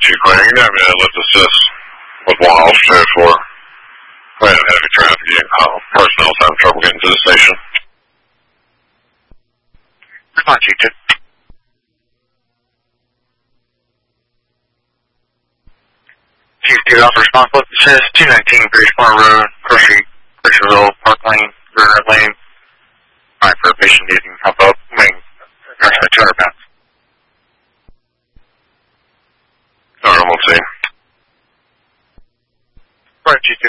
2 clear. You got me to lift assist with 1 officer for heavy traffic. Personnel's having trouble getting to the station. Respond, Chief 2. Chief 2, Alpha response, lift assist, 219 Bridgeport Road, Crushville, Park Lane, River Lane. Alright, for a patient needing help up, wing, approximately 200 pounds. Alright, we'll see. Alright, Chief